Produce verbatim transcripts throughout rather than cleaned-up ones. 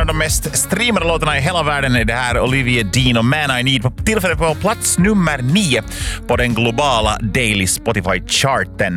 av de mest streamade låtarna i hela världen är det här Olivia Dean och Man I Need. På tillfället på plats nummer nio på den globala Daily Spotify-charten.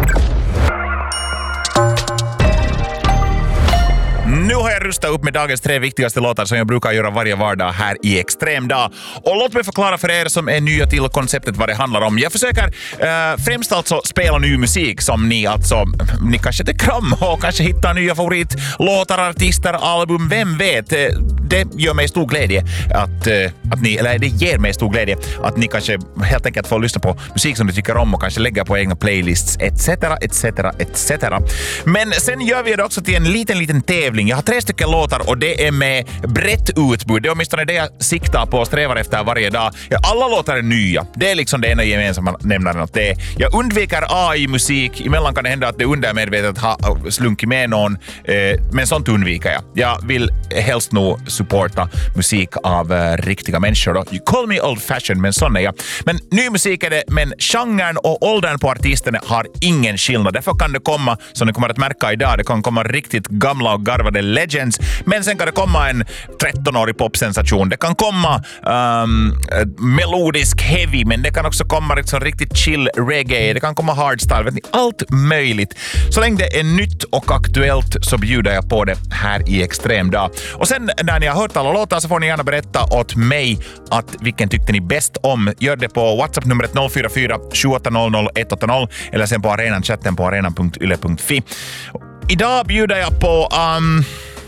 Nu har jag rustat upp med dagens tre viktigaste låtar som jag brukar göra varje vardag här i Extrem dag. Och låt mig förklara för er som är nya till konceptet vad det handlar om. Jag försöker äh, främst alltså spela ny musik som ni alltså, ni kanske tycker om och kanske hittar nya favoritlåtar, artister, album, vem vet. Det gör mig stor glädje att, äh, att ni, eller det ger mig stor glädje att ni kanske helt enkelt får lyssna på musik som ni tycker om och kanske lägga på egna playlists etc, etc, et cetera. Men sen gör vi det också till en liten, liten tävling. Jag har tre stycken låtar och det är med brett utbud. Det är åtminstone det jag siktar på och strävar efter varje dag. Ja, alla låtar är nya. Det är liksom det ena gemensamma nämnaren att det är. Jag undviker A I-musik. Emellan kan det hända att det undermedvetet har slunkit med någon. Eh, men sånt undviker jag. Jag vill helst nog supporta musik av eh, riktiga människor. Då. You call me old fashioned, men sån är jag. Men ny musik är det, men genren och åldern på artisterna har ingen skillnad. Därför kan det komma, som ni kommer att märka idag, det kan komma riktigt gamla och garvade legends, men sen kan det komma en trettonårig popsensation. Det kan komma um, melodisk heavy, men det kan också komma liksom riktigt chill reggae. Det kan komma hardstyle, vet ni, allt möjligt. Så länge det är nytt och aktuellt så bjuder jag på det här i Extrem dag. Och sen när ni har hört alla låtar så får ni gärna berätta åt mig att vilken tyckte ni bäst om. Gör det på WhatsApp-numret noll fyra fyra sju åtta noll noll ett åtta noll eller sen på arenan-chatten på arenan punkt yle punkt fi. Idag bjuder jag på um,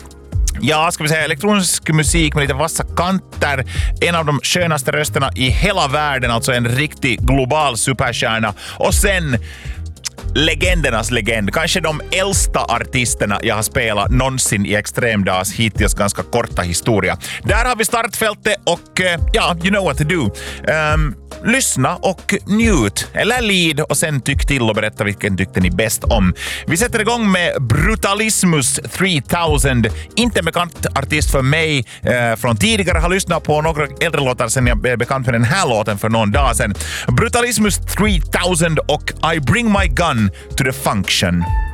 ja, ska vi säga elektronisk musik med lite vassa kanter. En av de skönaste rösterna i hela världen, alltså en riktig global superstjärna. Och sen legendernas legend. Kanske de äldsta artisterna jag har spelat någonsin i Extremdags hittills ganska korta historia. Där har vi startfältet och ja, you know what to do. Um, lyssna och njut. Eller lid och sen tyck till och berätta vilken tyckte ni bäst om. Vi sätter igång med Brutalismus tre tusen. Inte en bekant artist för mig eh, från tidigare. Har lyssnat på några äldre låtar sen jag blev bekant för den här låten för någon dag sedan. Brutalismus tre tusen och I Bring My Gun to the Function.